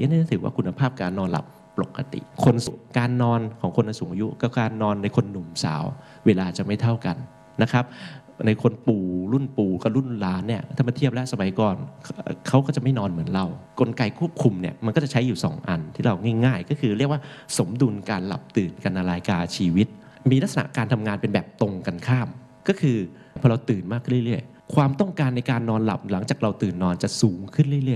ก็น่าจะถือว่าคุณภาพการนอนหลับปกติการนอนของคนสูงอายุกับการนอนในคนหนุ่มสาวเวลาจะไม่เท่ากันนะครับในคนรุ่นปู่กับรุ่นหลานเนี่ยถ้ามาเทียบแล้วสมัยก่อนเขาก็จะไม่นอนเหมือนเรากลไกควบคุมเนี่ยมันก็จะใช้อยู่2อันที่เราง่ายๆก็คือเรียกว่าสมดุลการหลับตื่นกันนาฬิกาชีวิตมีลักษณะการทำงานเป็นแบบตรงกันข้ามก็คือพอเราตื่นมากขึ้นเรื่อยๆความต้องการในการนอนหลับหลังจากเราตื่นนอนจะสูงขึ้นเรื่อยๆ